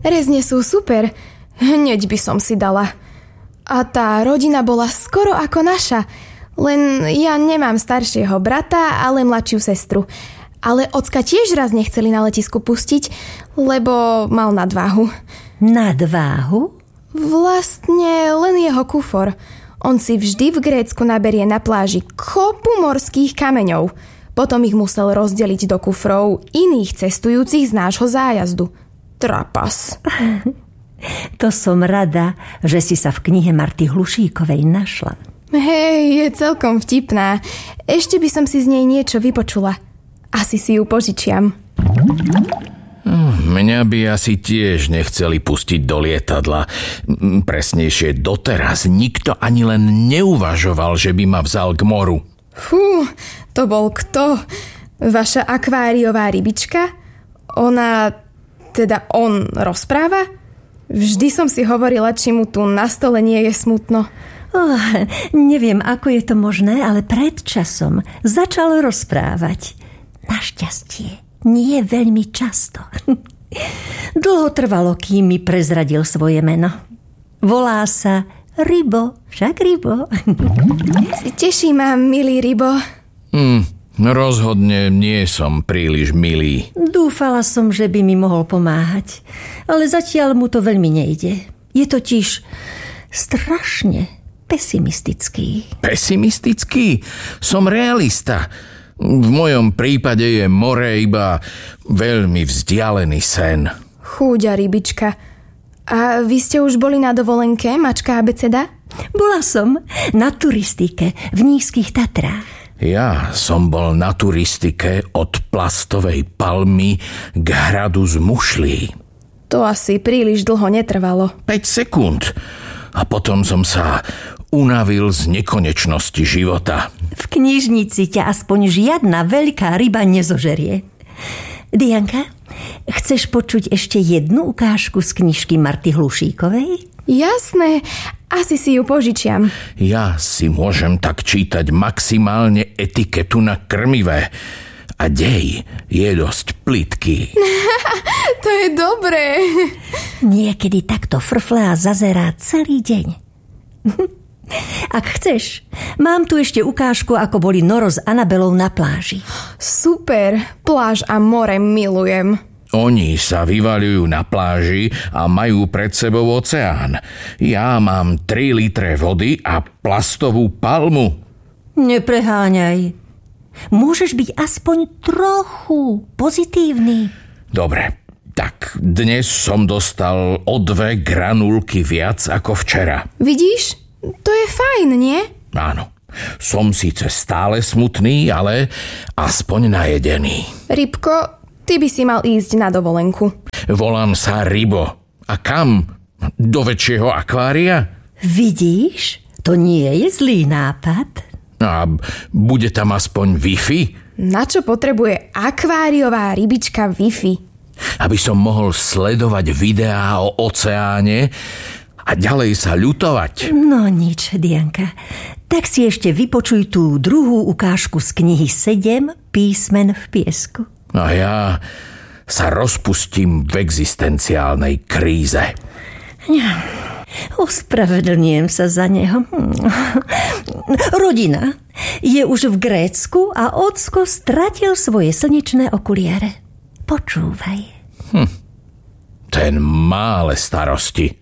Rezne sú super. Hneď by som si dala. A tá rodina bola skoro ako naša. Len ja nemám staršieho brata, ale mladšiu sestru. Ale ocka tiež raz nechceli na letisku pustiť, lebo mal nadváhu. Nadváhu? Vlastne len jeho kufor. On si vždy v Grécku naberie na pláži kopu morských kameňov. Potom ich musel rozdeliť do kufrov iných cestujúcich z nášho zájazdu. Trapas. To som rada, že si sa v knihe Marty Hlušíkovej našla. Hej, je celkom vtipná. Ešte by som si z nej niečo vypočula. Asi si ju požičiam. Mňa by asi tiež nechceli pustiť do lietadla. Presnejšie doteraz nikto ani len neuvažoval, že by ma vzal k moru. Fú, to bol kto? Vaša akváriová rybička? On rozpráva? Vždy som si hovorila, či mu tu na stole nie je smutno. Neviem, ako je to možné, ale pred časom začal rozprávať. Našťastie nie veľmi často. Dlho trvalo, kým mi prezradil svoje meno. Volá sa Rybo, však Rybo. Teší ma, milý Rybo. Rozhodne nie som príliš milý. Dúfala som, že by mi mohol pomáhať, ale zatiaľ mu to veľmi nejde. Je totiž strašne pesimistický. Pesimistický? Som realista. V mojom prípade je more iba veľmi vzdialený sen. Chúďa rybička. A vy ste už boli na dovolenke, mačka abeceda? Bola som na turistike v Nízkych Tatrách. Ja som bol na turistike od plastovej palmy k hradu z mušlí. To asi príliš dlho netrvalo. 5 sekúnd. A potom som sa unavil z nekonečnosti života. V knižnici ťa aspoň žiadna veľká ryba nezožerie. Dianka, chceš počuť ešte jednu ukážku z knižky Marty Hlušíkovej? Jasné, asi si ju požičiam. Ja si môžem tak čítať maximálne etiketu na krmivé. A dej je dosť plytký. To je dobré. Niekedy takto frflá zazerá celý deň. Ak chceš, mám tu ešte ukážku, ako boli Noro s Anabelou na pláži. Super, pláž a more milujem. Oni sa vyvaľujú na pláži a majú pred sebou oceán. Ja mám 3 litre vody a plastovú palmu. Nepreháňaj. Môžeš byť aspoň trochu pozitívny. Dobre, tak dnes som dostal o 2 granulky viac ako včera. Vidíš? To je fajn, nie? Áno. Som síce stále smutný, ale aspoň najedený. Rybko, ty by si mal ísť na dovolenku. Volám sa Rybo. A kam? Do väčšieho akvária? Vidíš? To nie je zlý nápad. A bude tam aspoň Wi-Fi? Na čo potrebuje akváriová rybička Wi-Fi? Aby som mohol sledovať videá o oceáne a ďalej sa ľutovať. No nič, Dianka. Tak si ešte vypočuj tú druhú ukážku z knihy 7 písmen v piesku. A ja sa rozpustím v existenciálnej kríze. Ospravedlňujem sa za neho. Rodina je už v Grécku a ocko stratil svoje slnečné okuliare. Počúvaj. Ten má ale starosti.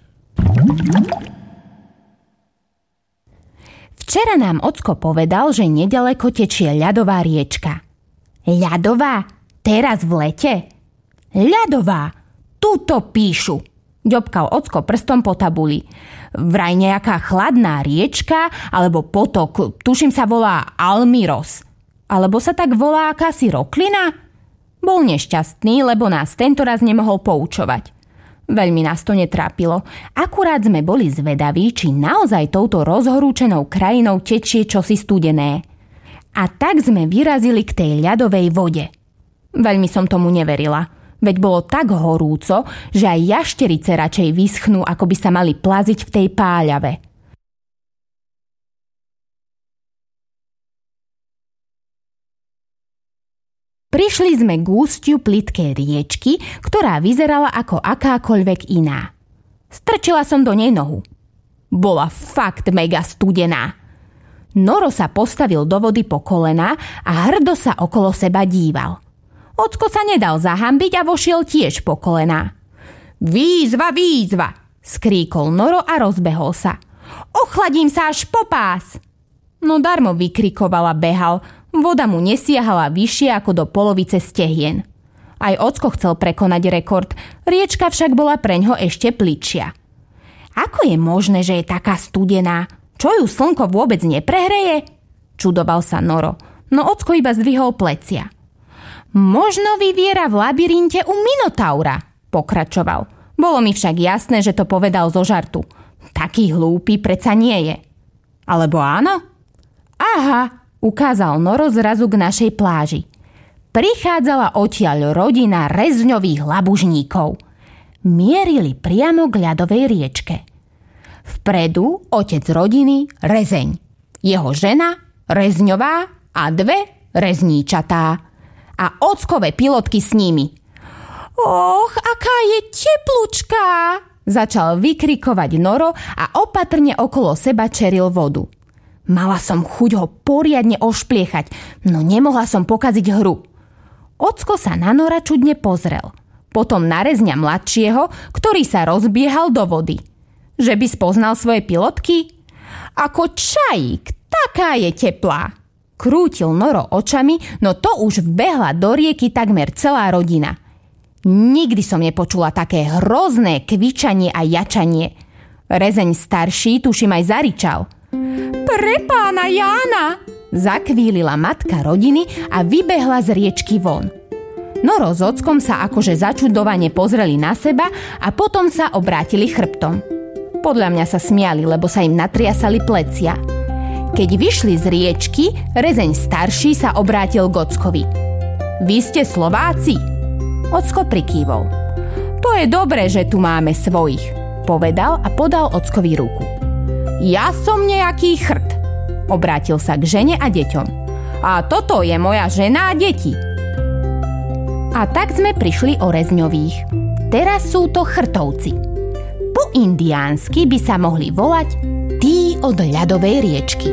Včera nám ocko povedal, že nedaleko tečie ľadová riečka. Ľadová? Teraz v lete? Ľadová! Tuto píšu. Ďobkal ocko prstom po tabuli. Vraj nejaká chladná riečka alebo potok, tuším sa volá Almiros. Alebo sa tak volá akási roklina? Bol nešťastný, lebo nás tentoraz nemohol poučovať. Veľmi nás to netrápilo. Akurát sme boli zvedaví, či naozaj touto rozhorúčenou krajinou tečie čosi studené. A tak sme vyrazili k tej ľadovej vode. Veľmi som tomu neverila. Veď bolo tak horúco, že aj jašterice radšej vyschnú, ako by sa mali plaziť v tej páľave. Prišli sme k ústiu plytkej riečky, ktorá vyzerala ako akákoľvek iná. Strčila som do nej nohu. Bola fakt mega studená. Noro sa postavil do vody po kolená a hrdo sa okolo seba díval. Ocko sa nedal zahambiť a vošiel tiež po kolená. Výzva, výzva, skríkol Noro a rozbehol sa. Ochladím sa až po pás. No darmo vykrikoval a behal. Voda mu nesiahala vyššie ako do polovice stehien. Aj ocko chcel prekonať rekord, riečka však bola preňho ešte plytšia. Ako je možné, že je taká studená? Čo ju slnko vôbec neprehreje? Čudoval sa Noro, no ocko iba zdvihol plecia. Možno vyviera v labyrinte u Minotaura, pokračoval. Bolo mi však jasné, že to povedal zo žartu. Taký hlúpy preca nie je. Alebo áno? Aha, ukázal Noro zrazu k našej pláži. Prichádzala odtiaľ rodina rezňových labužníkov. Mierili priamo k ľadovej riečke. Vpredu otec rodiny Rezeň, jeho žena Rezňová a 2 rezníčatá. A ockové pilotky s nimi. Och, aká je teplúčka! Začal vykrikovať Noro a opatrne okolo seba čeril vodu. Mala som chuť ho poriadne ošpliechať, no nemohla som pokaziť hru. Ocko sa na Nora čudne pozrel. Potom na Rezňa mladšieho, ktorý sa rozbiehal do vody. Že by spoznal svoje pilotky? Ako čajík, taká je teplá. Krútil Noro očami, no to už vbehla do rieky takmer celá rodina. Nikdy som nepočula také hrozné kvičanie a jačanie. Rezeň starší tuším aj zaričal. Pre pána Jána! Zakvílila matka rodiny a vybehla z riečky von. Noro s ockom sa akože začudovane pozreli na seba a potom sa obrátili chrbtom. Podľa mňa sa smiali, lebo sa im natriasali plecia. Keď vyšli z riečky, Rezeň starší sa obrátil k ockovi. Vy ste Slováci? Ocko prikývol. To je dobré, že tu máme svojich, povedal a podal ockovi ruku. Ja som nejaký chrt, obrátil sa k žene a deťom. A toto je moja žena a deti. A tak sme prišli o Rezňových. Teraz sú to chrtovci. Po indiánsky by sa mohli volať tí od ľadovej riečky.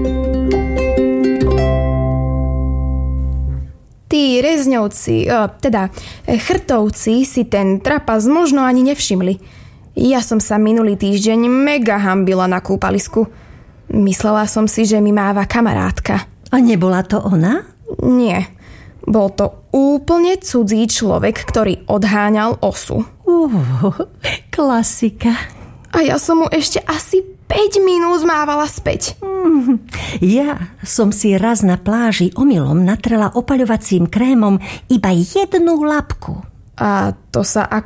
Tí Rezňovci, chrtovci si ten trapas možno ani nevšimli. Ja som sa minulý týždeň mega hambila na kúpalisku. Myslela som si, že mi máva kamarátka. A nebola to ona? Nie. Bol to úplne cudzí človek, ktorý odháňal osu. Klasika. A ja som mu ešte asi 5 minút mávala späť. Ja som si raz na pláži omylom natrela opaľovacím krémom iba jednu labku. A to sa